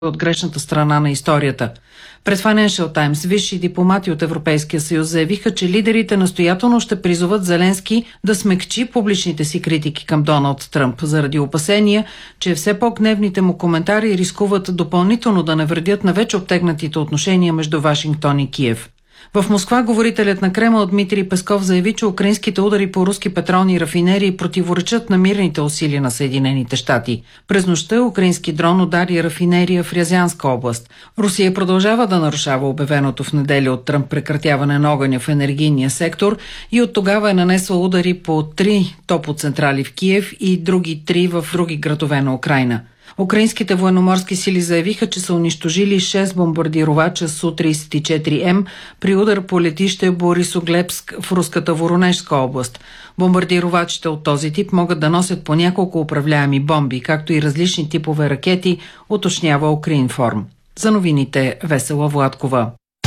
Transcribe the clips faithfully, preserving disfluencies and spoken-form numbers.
от грешната страна на историята. Пред Financial Times висши дипломати от Европейския съюз заявиха, че лидерите настоятелно ще призоват Зеленски да смекчи публичните си критики към Доналд Тръмп, заради опасения, че все по-гневните му коментари рискуват допълнително да навредят на вече обтегнатите отношения между Вашингтон и Киев. В Москва говорителят на Кремъл Дмитрий Песков заяви, че украинските удари по руски петролни рафинерии противоречат на мирните усилия на Съединените щати. През нощта украински дрон удари рафинерия в Рязанска област. Русия продължава да нарушава обявеното в неделя от Тръмп прекратяване на огъня в енергийния сектор и от тогава е нанесла удари по три топоцентрали в Киев и други три в други градове на Украйна. Украинските военноморски сили заявиха, че са унищожили шест бомбардировача Су тридесет и четири М при удар по летище Борисоглебск в руската Воронежска област. Бомбардировачите от този тип могат да носят по няколко управляеми бомби, както и различни типове ракети, уточнява Укринформ. За новините Весела Владкова.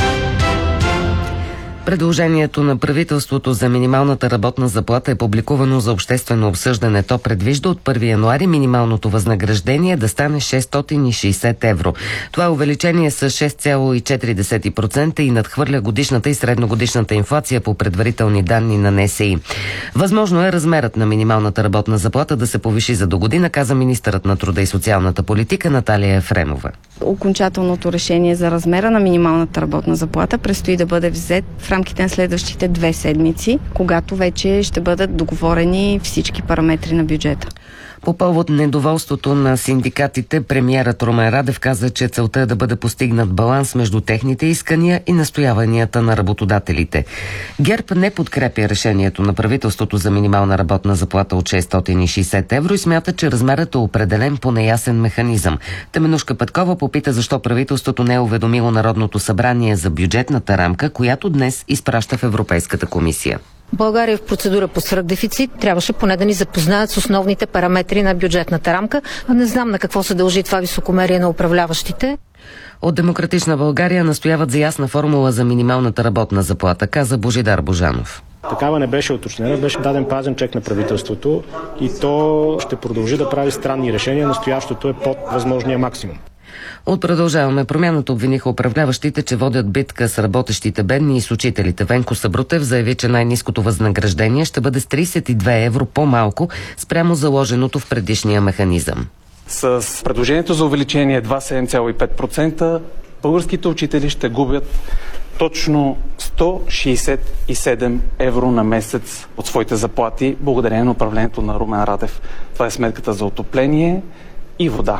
Предложението на правителството за минималната работна заплата е публикувано за обществено обсъждане. То предвижда от първи януари минималното възнаграждение да стане шестстотин и шейсет евро. Това увеличение с шест цяло и четири процента и надхвърля годишната и средногодишната инфлация по предварителни данни на Н С И. Възможно е размерът на минималната работна заплата да се повиши за до година, каза министърът на труда и социалната политика Наталия Ефремова. Окончателното решение за размера на минималната работна заплата предстои да бъде взет в рамките на следващите две седмици, когато вече ще бъдат договорени всички параметри на бюджета. По повод недоволството на синдикатите, премиерът Румен Радев каза, че целта е да бъде постигнат баланс между техните искания и настояванията на работодателите. ГЕРБ не подкрепя решението на правителството за минимална работна заплата от шестстотин и шейсет евро и смята, че размерът е определен по неясен механизъм. Теменужка Петкова попита защо правителството не е уведомило Народното събрание за бюджетната рамка, която днес изпраща в Европейската комисия. България е в процедура по свръхдефицит. Трябваше поне да ни запознаят с основните параметри на бюджетната рамка. Не знам на какво се дължи това високомерие на управляващите. От Демократична България настояват за ясна формула за минималната работна заплата, каза Божидар Божанов. Такава не беше уточнена, беше даден празен чек на правителството и то ще продължи да прави странни решения. Настоящото е под възможния максимум. От Продължаваме промяната обвиниха управляващите, че водят битка с работещите бедни и с учителите. Венко Сабрутев заяви, че най-ниското възнаграждение ще бъде с тридесет и две евро по-малко спрямо заложеното в предишния механизъм. С предложението за увеличение едва седем цяло и пет процента българските учители ще губят точно сто шейсет и седем евро на месец от своите заплати, благодарение на управлението на Румен Радев. Това е сметката за отопление и вода.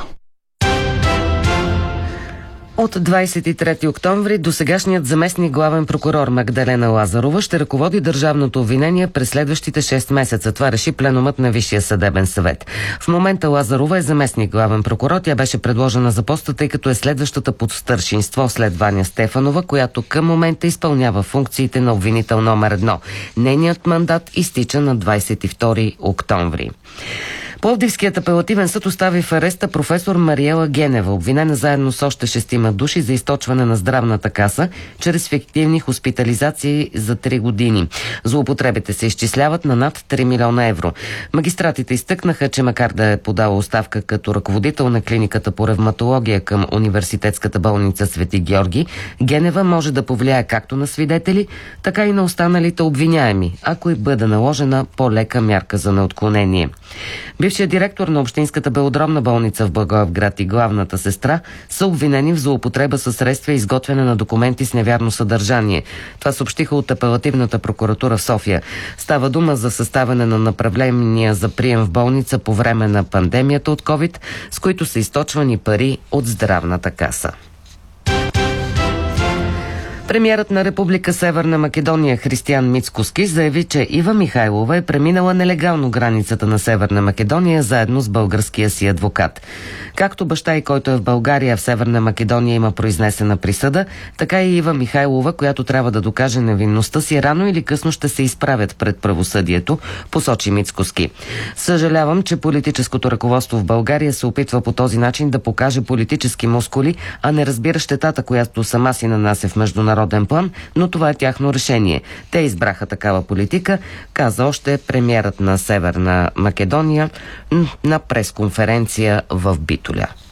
От двадесет и трети октомври досегашният заместник главен прокурор Магдалена Лазарова ще ръководи държавното обвинение през следващите шест месеца. Това реши пленумът на Висшия съдебен съвет. В момента Лазарова е заместник главен прокурор. Тя беше предложена за поста, тъй като е следващата под старшинство след Ваня Стефанова, която към момента изпълнява функциите на обвинител номер едно. Нейният мандат изтича на двадесет и втори октомври. Пловдивският апелативен съд остави в ареста професор Мариела Генева, обвинена заедно с още шестима души за източване на здравната каса чрез фиктивни хоспитализации за три години. Злоупотребите се изчисляват на над три милиона евро. Магистратите изтъкнаха, че макар да е подала оставка като ръководител на клиниката по ревматология към Университетската болница Свети Георги, Генева може да повлияе както на свидетели, така и на останалите обвиняеми, ако и бъде наложена по-лека мярка за неотклонение. Бившият директор на Общинската белодробна болница в Благоевград и главната сестра са обвинени в злоупотреба със средства и изготвяне на документи с невярно съдържание. Това съобщиха от апелативната прокуратура в София. Става дума за съставяне на направления за прием в болница по време на пандемията от ковид, с които са източвани пари от здравната каса. Премиерът на Република Северна Македония Християн Мицкоски заяви, че Ива Михайлова е преминала нелегално границата на Северна Македония заедно с българския си адвокат. Както баща й, който е в България, в Северна Македония има произнесена присъда, така и Ива Михайлова, която трябва да докаже невинността си, рано или късно ще се изправят пред правосъдието, посочи Мицкоски. Съжалявам, че политическото ръководство в България се опитва по този начин да покаже политически мускули, а не разбира щетата, която сама си нанася в международния народен план, но това е тяхно решение. Те избраха такава политика, каза още премиерът на Северна Македония на пресконференция в Битоля.